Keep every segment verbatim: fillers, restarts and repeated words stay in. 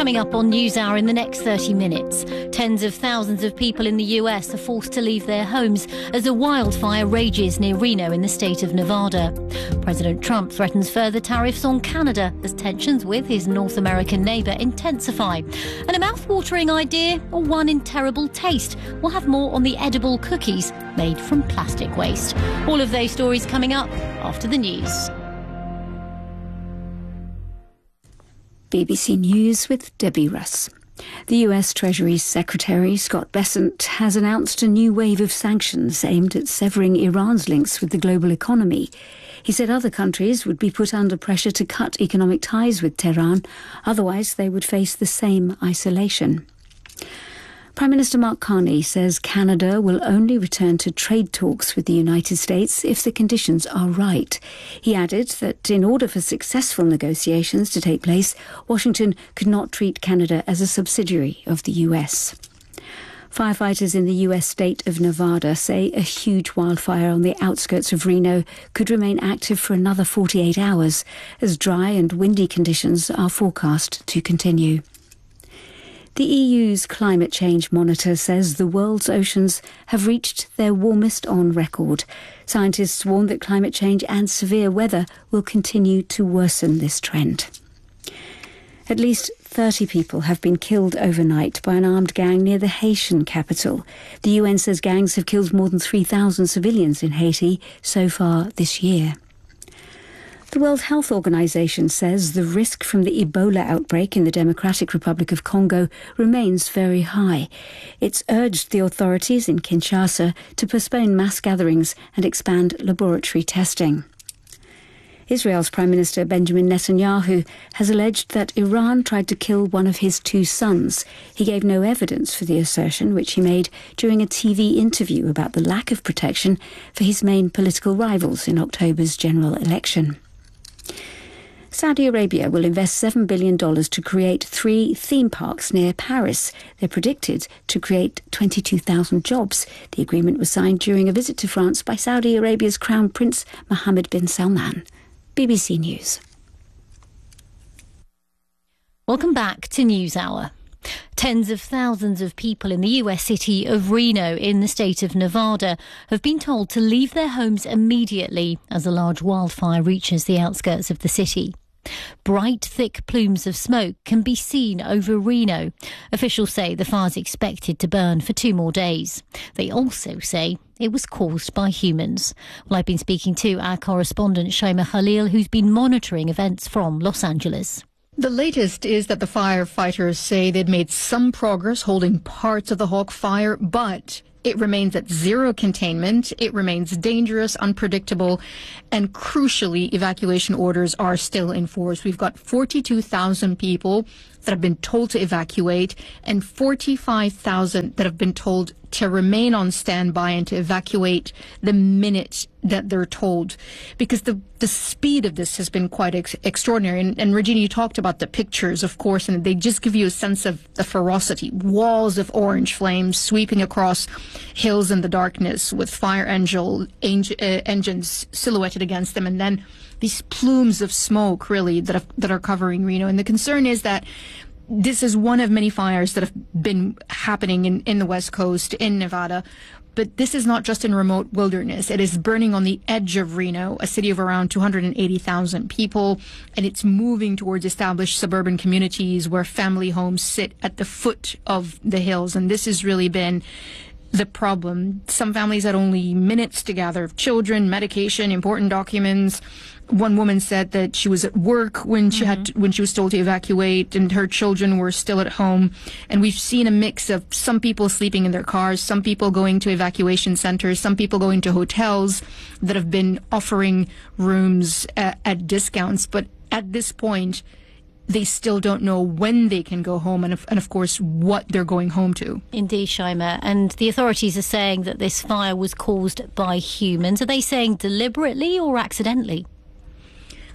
Coming up on NewsHour in the next thirty minutes, tens of thousands of people in the U S are forced to leave their homes as a wildfire rages near Reno in the state of Nevada. President Trump threatens further tariffs on Canada as tensions with his North American neighbour intensify. And a mouth-watering idea or one in terrible taste? We'll have more on the edible cookies made from plastic waste. All of those stories coming up after the news. B B C News with Debbie Russ. The U S Treasury Secretary Scott Bessent has announced a new wave of sanctions aimed at severing Iran's links with the global economy. He said other countries would be put under pressure to cut economic ties with Tehran, otherwise they would face the same isolation. Prime Minister Mark Carney says Canada will only return to trade talks with the United States if the conditions are right. He added that in order for successful negotiations to take place, Washington could not treat Canada as a subsidiary of the U S. Firefighters in the U S state of Nevada say a huge wildfire on the outskirts of Reno could remain active for another forty-eight hours, as dry and windy conditions are forecast to continue. The E U's climate change monitor says the world's oceans have reached their warmest on record. Scientists warn that climate change and severe weather will continue to worsen this trend. At least thirty people have been killed overnight by an armed gang near the Haitian capital. The U N says gangs have killed more than three thousand civilians in Haiti so far this year. The World Health Organization says the risk from the Ebola outbreak in the Democratic Republic of Congo remains very high. It's urged the authorities in Kinshasa to postpone mass gatherings and expand laboratory testing. Israel's Prime Minister Benjamin Netanyahu has alleged that Iran tried to kill one of his two sons. He gave no evidence for the assertion, which he made during a T V interview about the lack of protection for his main political rivals in October's general election. Saudi Arabia will invest seven billion dollars to create three theme parks near Paris. They're predicted to create twenty-two thousand jobs. The agreement was signed during a visit to France by Saudi Arabia's Crown Prince Mohammed bin Salman. B B C News. Welcome back to NewsHour. Tens of thousands of people in the U S city of Reno in the state of Nevada have been told to leave their homes immediately as a large wildfire reaches the outskirts of the city. Bright, thick plumes of smoke can be seen over Reno. Officials say the fire's expected to burn for two more days. They also say it was caused by humans. Well, I've been speaking to our correspondent Shaima Khalil, who's been monitoring events from Los Angeles. The latest is that the firefighters say they'd made some progress holding parts of the Hawk fire, but it remains at zero containment. It remains dangerous, unpredictable, and crucially, evacuation orders are still in force. We've got forty-two thousand people that have been told to evacuate and forty-five thousand that have been told to remain on standby and to evacuate the minute that they're told, because the the speed of this has been quite ex- extraordinary. And, and Regina, you talked about the pictures, of course, and they just give you a sense of the ferocity. Walls of orange flames sweeping across hills in the darkness with fire engine, en- uh, engines silhouetted against them, and then these plumes of smoke, really, that have, that are covering Reno. And the concern is that this is one of many fires that have been happening in, in the West Coast, in Nevada. But this is not just in remote wilderness. It is burning on the edge of Reno, a city of around two hundred eighty thousand people, and it's moving towards established suburban communities where family homes sit at the foot of the hills. And this has really been the problem. Some families had only minutes to gather children, medication, important documents. One woman said that she was at work when she mm-hmm. had to, when she was told to evacuate, and her children were still at home. And we've seen a mix of some people sleeping in their cars, some people going to evacuation centers, some people going to hotels that have been offering rooms at, at discounts. But at this point, they still don't know when they can go home and, of, and of course, what they're going home to. Indeed, Shaima. And the authorities are saying that this fire was caused by humans. Are they saying deliberately or accidentally?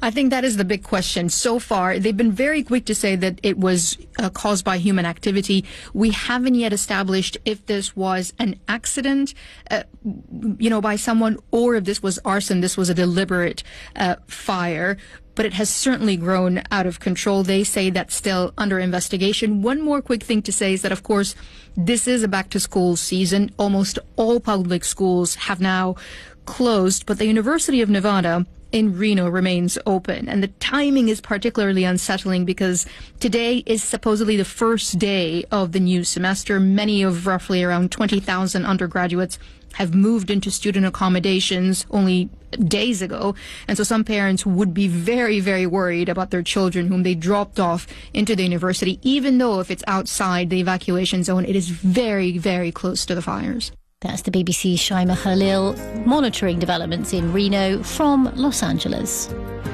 I think that is the big question. So far, they've been very quick to say that it was uh, caused by human activity. We haven't yet established if this was an accident, uh, you know, by someone, or if this was arson, this was a deliberate uh, fire. But it has certainly grown out of control. They say that's still under investigation. One more quick thing to say is that, of course, this is a back-to-school season. Almost all public schools have now closed, but the University of Nevada in Reno remains open. And the timing is particularly unsettling because today is supposedly the first day of the new semester. Many of roughly around twenty thousand undergraduates have moved into student accommodations only days ago. And so some parents would be very, very worried about their children whom they dropped off into the university, even though if it's outside the evacuation zone, it is very, very close to the fires. That's the B B C's Shaima Khalil monitoring developments in Reno from Los Angeles.